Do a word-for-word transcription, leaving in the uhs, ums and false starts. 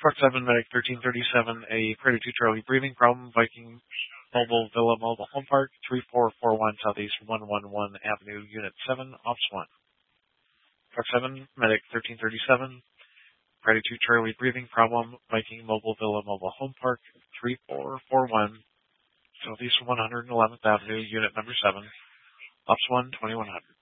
Truck seven, Medic thirteen thirty-seven, a Predator two Charlie breathing problem, Viking Mobile Villa Mobile Home Park, three four four one Southeast one eleven Avenue, Unit seven, Ops one. Truck seven, Medic thirteen thirty-seven, Predator two Charlie breathing problem, Viking Mobile Villa Mobile Home Park, three four four one Southeast one eleventh Avenue, Unit number seven, Ops one, twenty-one hundred.